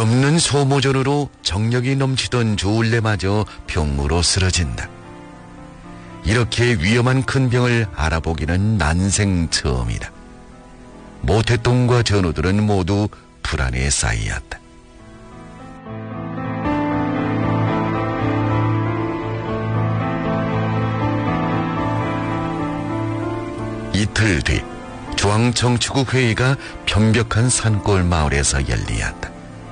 끝없는 소모전으로 정력이 넘치던 조울레마저 병으로 쓰러진다. 이렇게 위험한 큰 병을 알아보기는 난생 처음이다. 모태똥과 전우들은 모두 불안에 쌓이었다. 이틀 뒤 중앙정치국 회의가 편벽한 산골 마을에서 열리었다.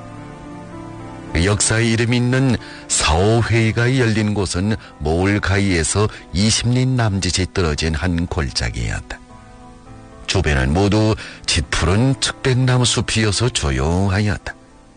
역사에 이름이 있는 사오회의가 열린 곳은 모을 가이에서 20리 남짓이 떨어진 한 골짜기였다. 주변은 모두 짙푸른 측백나무 숲이어서 조용하였다.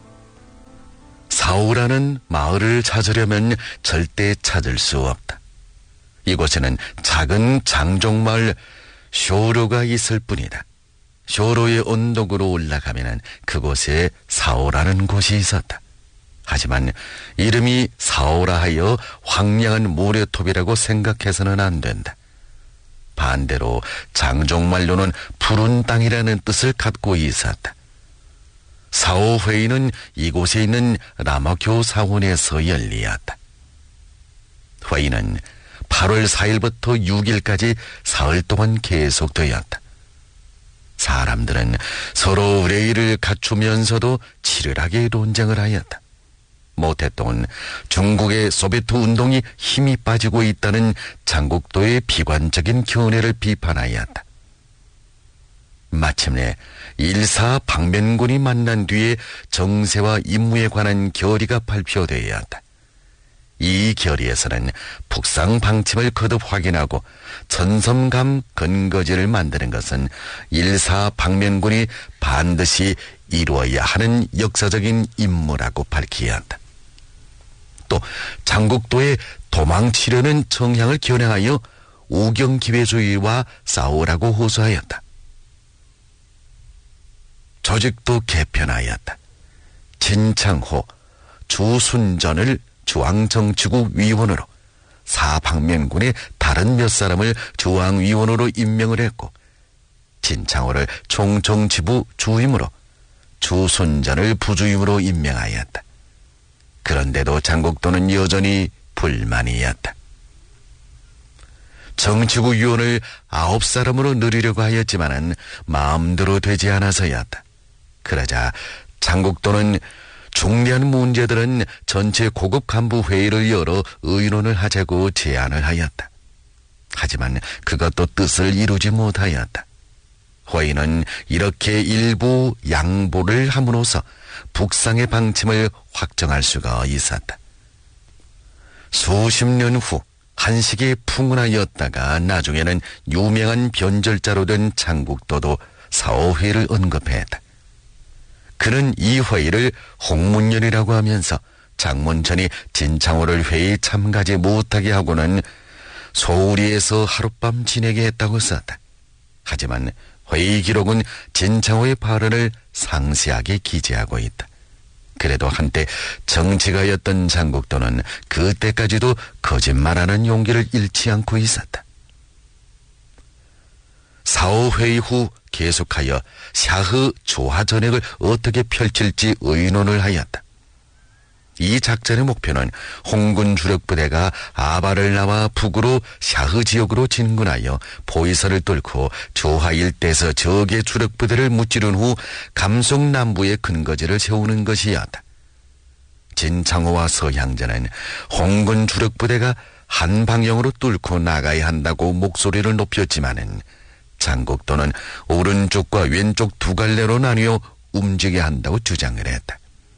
사오라는 마을을 찾으려면 절대 찾을 수 없다. 이곳에는 작은 장종마을 쇼로가 있을 뿐이다. 쇼로의 언덕으로 올라가면 그곳에 사오라는 곳이 있었다. 하지만 이름이 사오라 하여 황량한 모래톱이라고 생각해서는 안 된다. 반대로 장종말로는 푸른 땅이라는 뜻을 갖고 있었다. 사오회의는 이곳에 있는 라마교 사원에서 열리었다. 회의는 8월 4일부터 6일까지 사흘 동안 계속되었다. 사람들은 서로 의뢰를 갖추면서도 치열하게 논쟁을 하였다. 모태똥은 중국의 소비에트 운동이 힘이 빠지고 있다는 장국도의 비관적인 견해를 비판하였다. 마침내 일사 방면군이 만난 뒤에 정세와 임무에 관한 결의가 발표되었다. 이 결의에서는 북상 방침을 거듭 확인하고 천섬감 근거지를 만드는 것은 일사 방면군이 반드시 이루어야 하는 역사적인 임무라고 밝히었다. 또 장국도에 도망치려는 정향을 겨냥하여 우경기회주의와 싸우라고 호소하였다. 조직도 개편하였다. 진창호, 주순전을 중앙정치국 위원으로, 사방면군의 다른 몇 사람을 중앙위원으로 임명을 했고, 진창호를 총정치부 주임으로, 주순전을 부주임으로 임명하였다. 그런데도 장국도는 여전히 불만이었다. 정치국 위원을 9사람으로 늘리려고 하였지만은 마음대로 되지 않아서였다. 그러자 장국도는 중대한 문제들은 전체 고급 간부 회의를 열어 의논을 하자고 제안을 하였다. 하지만 그것도 뜻을 이루지 못하였다. 회의는 이렇게 일부 양보를 함으로써 북상의 방침을 확정할 수가 있었다. 수십 년 후 한식이 풍운하였다가 나중에는 유명한 변절자로 된 장국도도 사오회의를 언급했다. 그는 이 회의를 홍문연이라고 하면서 장문천이 진창호를 회의에 참가하지 못하게 하고는 소우리에서 하룻밤 지내게 했다고 썼다. 하지만 회의 기록은 진창호의 발언을 상세하게 기재하고 있다. 그래도 한때 정치가였던 장국도는 그때까지도 거짓말하는 용기를 잃지 않고 있었다. 사오회의 후 계속하여 샤흐 조화 전역을 어떻게 펼칠지 의논을 하였다. 이 작전의 목표는 홍군 주력부대가 아바를 나와 북으로 샤흐 지역으로 진군하여 포위선을 뚫고 조화 일대에서 적의 주력부대를 무찌른 후 감속 남부에 근거지를 세우는 것이었다. 진창호와 서향전은 홍군 주력부대가 한 방향으로 뚫고 나가야 한다고 목소리를 높였지만은 장국도는 오른쪽과 왼쪽 두 갈래로 나뉘어 움직여야 한다고 주장을 했다.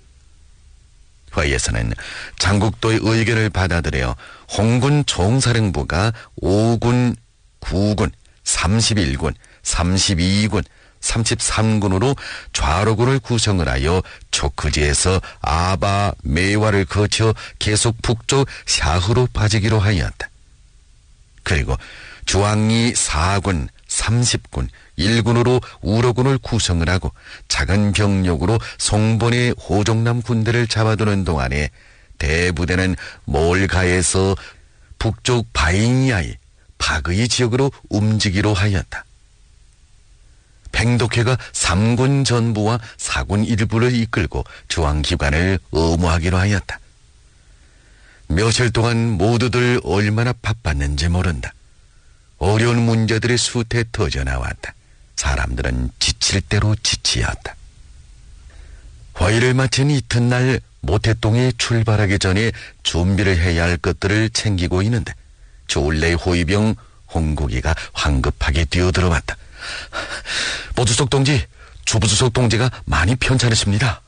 회의에서는 장국도의 의견을 받아들여 홍군 총사령부가 5군, 9군, 31군, 32군, 33군으로 좌로군을 구성을 하여 초크지에서 아바, 메와를 거쳐 계속 북쪽 샤흐로 빠지기로 하였다. 그리고 주황리 4군, 30군, 1군으로 우로군을 구성을 하고 작은 병력으로 송본의 호종남 군대를 잡아두는 동안에 대부대는 몰가에서 북쪽 바잉야이, 파그이 지역으로 움직이기로 하였다. 백덕회가 3군 전부와 4군 일부를 이끌고 중앙기관을 의무하기로 하였다. 며칠 동안 모두들 얼마나 바빴는지 모른다. 어려운 문제들이 숱해 터져나왔다. 사람들은 지칠 대로 지치었다. 회의를 마친 이튿날 모태동에 출발하기 전에 준비를 해야 할 것들을 챙기고 있는데 조울레 호위병 홍국이가 황급하게 뛰어들어왔다. 보주석 동지, 주부주석 동지가 많이 편찮으십니다.